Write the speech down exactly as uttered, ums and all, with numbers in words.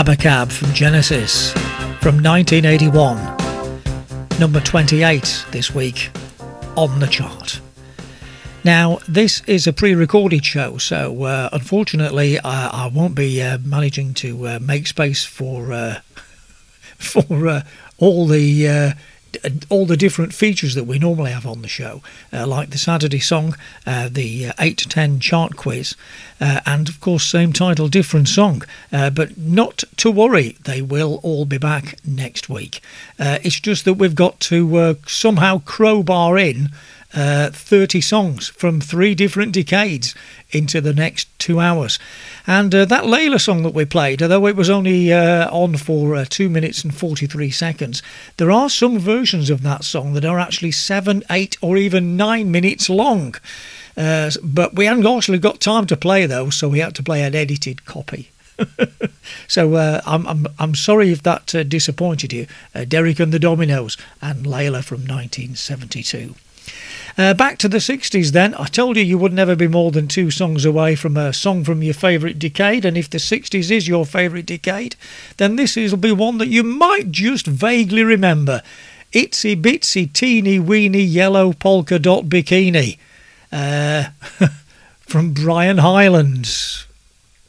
Abacab from Genesis from nineteen eighty-one. Number twenty-eight this week on the chart. Now, this is a pre-recorded show, so uh, unfortunately I, I won't be uh, managing to uh, make space for uh, for uh, all the uh, all the different features that we normally have on the show, uh, like the Saturday song, uh, the uh, eight to ten chart quiz, uh, and of course same title, different song. Uh, but not to worry, they will all be back next week. Uh, it's just that we've got to uh, somehow crowbar in Uh, thirty songs from three different decades into the next two hours. And uh, that Layla song that we played, although it was only uh, on for uh, two minutes and forty-three seconds, there are some versions of that song that are actually seven, eight or even nine minutes long. Uh, but we hadn't actually got time to play those, so we had to play an edited copy. So uh, I'm, I'm I'm sorry if that uh, disappointed you. Uh, Derek and the Dominos and Layla from nineteen seventy-two. Uh, back to the sixties then. I told you you would never be more than two songs away from a song from your favourite decade, and if the sixties is your favourite decade, then this will be one that you might just vaguely remember. Itsy Bitsy Teeny Weeny Yellow Polka Dot Bikini uh, from Brian Hylands.